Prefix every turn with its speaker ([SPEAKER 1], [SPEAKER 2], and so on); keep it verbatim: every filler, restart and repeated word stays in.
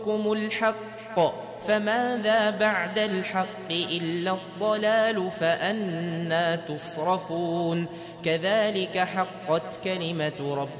[SPEAKER 1] ربكم الحق فماذا بعد الحق إلا الضلال فأنى تصرفون كذلك حقت كلمة ربكم